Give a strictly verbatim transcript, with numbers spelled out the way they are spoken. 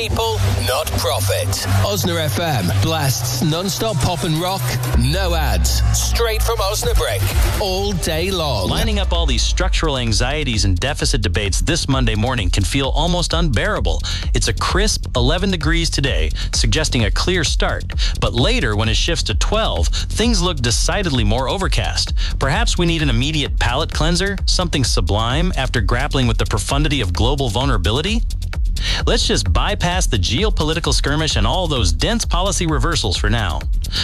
people, not profit. Osna F M blasts non-stop pop and rock, no ads, straight from Osnabrick, all day long. Lining up all these structural anxieties and deficit debates this Monday morning can feel almost unbearable. It's a crisp eleven degrees today, suggesting a clear start. But later, when it shifts to twelve, things look decidedly more overcast. Perhaps we need an immediate palate cleanser, something sublime after grappling with the profundity of global vulnerability? Let's just bypass the geopolitical skirmish and all those dense policy reversals for now.